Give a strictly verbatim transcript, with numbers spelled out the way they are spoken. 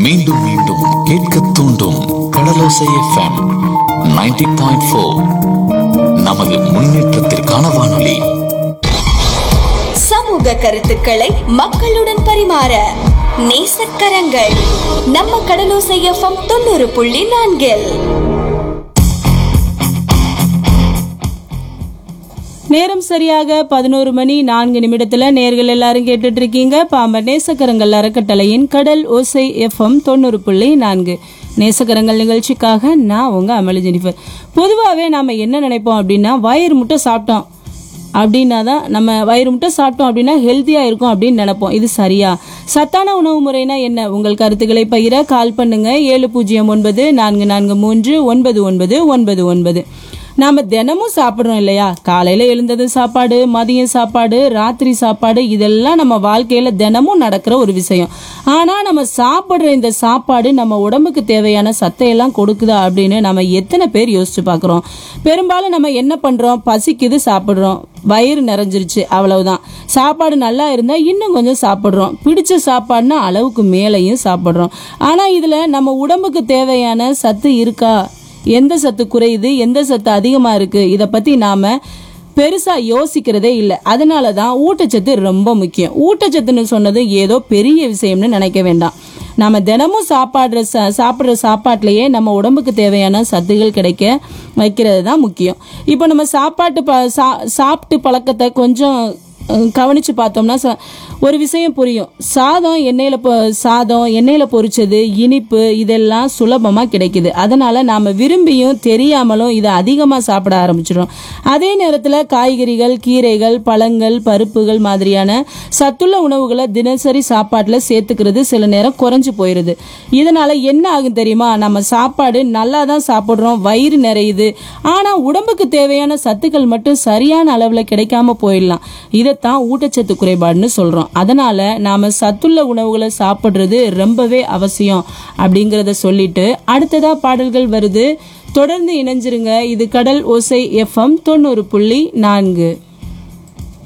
மீண்டும் மீண்டும் கேட்க தூண்டும் கடலோசை எஃப்எம் நைன்டி பாயிண்ட் ஃபோர். நமது முன்னேற்றத்திற்கான வானொலி. சமூக கருத்துக்களை மக்களுடன் பரிமாற நேசக்கரங்கள் நம்ம கடலோசை எஃப்எம் தொண்ணூறு புள்ளி நான்கில். நேரம் சரியாக பதினோரு மணி நான்கு நிமிடத்துல நேர்கள் எல்லாரும் கேட்டுட்டு இருக்கீங்க பாம்பன் நேசக்கரங்கள் அறக்கட்டளையின் கடல் ஓசை எஃப்எம் தொண்ணூறு புள்ளி நான்கு. நேசக்கரங்கள் நிகழ்ச்சிக்காக நான் உங்க அமளி ஜெனிஃபர். பொதுவாகவே நாம என்ன நினைப்போம் அப்படின்னா, வயிறு முட்டை சாப்பிட்டோம் அப்படின்னா தான் நம்ம வயிறு முட்டை சாப்பிட்டோம் அப்படின்னா ஹெல்த்தியா இருக்கும் அப்படின்னு நினைப்போம். இது சரியா? சத்தான உணவு முறைனா என்ன? உங்கள் கருத்துக்களை பகிர கால் பண்ணுங்க. ஏழு பூஜ்ஜியம் ஒன்பது நான்கு நான்கு மூன்று ஒன்பது ஒன்பது ஒன்பது ஒன்பது. நாம தினமும் சாப்பிட்றோம் இல்லையா? காலையில எழுந்தது சாப்பாடு, மதியம் சாப்பாடு, ராத்திரி சாப்பாடு, இதெல்லாம் நம்ம வாழ்க்கையில தினமும் நடக்கிற ஒரு விஷயம். ஆனா நம்ம சாப்பிடுற இந்த சாப்பாடு நம்ம உடம்புக்கு தேவையான சத்தையெல்லாம் கொடுக்குதா அப்படின்னு நம்ம எத்தனை பேர் யோசிச்சு பாக்குறோம்? பெரும்பாலும் நம்ம என்ன பண்றோம்? பசிக்குது சாப்பிடுறோம், வயிறு நிறைஞ்சிருச்சு, அவ்வளவுதான். சாப்பாடு நல்லா இருந்தா இன்னும் கொஞ்சம் சாப்பிடுறோம், பிடிச்ச சாப்பாடுனா அளவுக்கு மேலையும் சாப்பிடுறோம். ஆனா இதுல நம்ம உடம்புக்கு தேவையான சத்து இருக்கா? எந்த சத்து குறையுது, எந்த சத்து அதிகமா இருக்கு, இதை பத்தி நாம பெருசா யோசிக்கிறதே இல்லை. அதனாலதான் ஊட்டச்சத்து ரொம்ப முக்கியம். ஊட்டச்சத்துன்னு சொன்னது ஏதோ பெரிய விஷயம்னு நினைக்க வேண்டாம். நம்ம தினமும் சாப்பாடுற சாப்பிட்ற சாப்பாட்டுலயே நம்ம உடம்புக்கு தேவையான சத்துகள் கிடைக்க வைக்கிறது தான் முக்கியம். இப்போ நம்ம சாப்பாட்டு ப சா சாப்பிட்டு பழக்கத்தை கொஞ்சம் கவனிச்சு பார்த்தோம்னா ஒரு விஷயம் புரியும். சாதம் எண்ணெயில சாதம் எண்ணெயில பொரிச்சது, இனிப்பு, இதெல்லாம் சுலபமா கிடைக்குது. அதனால நாம விரும்பியும் தெரியாமலும் இதை அதிகமா சாப்பிட ஆரம்பிச்சிடும். அதே நேரத்துல காய்கறிகள், கீரைகள், பழங்கள், பருப்புகள் மாதிரியான சத்துள்ள உணவுகளை தினசரி சாப்பாட்டுல சேர்த்துக்கிறது சில நேரம் குறைஞ்சு போயிருது. இதனால என்ன ஆகும் தெரியுமா? நம்ம சாப்பாடு நல்லா தான் சாப்பிடுறோம், வயிறு நிறையுது, ஆனா உடம்புக்கு தேவையான சத்துக்கள் மட்டும் சரியான அளவுல கிடைக்காம போயிடலாம். இதைத்தான் ஊட்டச்சத்து குறைபாடுன்னு சொல்றோம். அதனால நாம சத்துள்ள உணவுகளை சாப்பிடுறது ரொம்பவே அவசியம் அப்படிங்கறத சொல்லிட்டு அடுத்ததா பாடல்கள் வருது. தொடர்ந்து இணைஞ்சிருங்க. இது கடல் ஓசை எஃப்எம் தொண்ணூறு புள்ளி நான்கு.